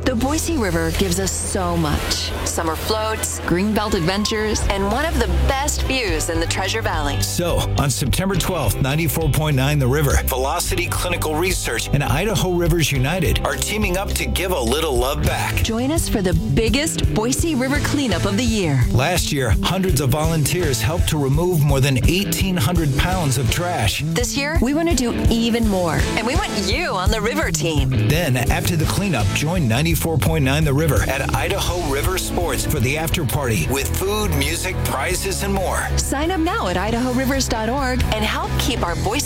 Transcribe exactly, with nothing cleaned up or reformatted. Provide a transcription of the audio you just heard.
The Boise River gives us so much. Summer floats, greenbelt adventures, and one of the best views in the Treasure Valley. So, on September twelfth, ninety-four point nine The River, Velocity Clinical Research, and Idaho Rivers United are teaming up to give a little love back. Join us for the biggest Boise River cleanup of the year. Last year, hundreds of volunteers helped to remove more than eighteen hundred pounds of trash. This year, we want to do even more, and we want you on the river team. Then, after the cleanup, join ninety-four point nine The River at Idaho River Sports for the after party with food, music, prizes, and more. Sign up now at idaho rivers dot org and help keep our Boise